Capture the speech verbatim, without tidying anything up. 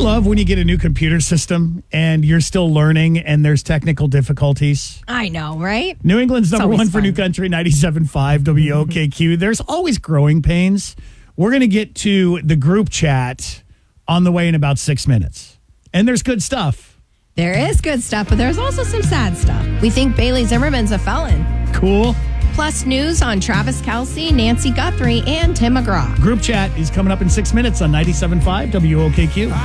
love when you get a new computer system and you're still learning and there's technical difficulties? I know, right? New England's number always one for fun. New Country, ninety-seven point five W O K Q. There's always growing pains. We're going to get to the group chat on the way in about six minutes. And there's good stuff. There is good stuff, but there's also some sad stuff. We think Bailey Zimmerman's a felon. Cool. Plus news on Travis Kelce, Nancy Guthrie, and Tim McGraw. Group chat is coming up in six minutes on ninety-seven point five W O K Q.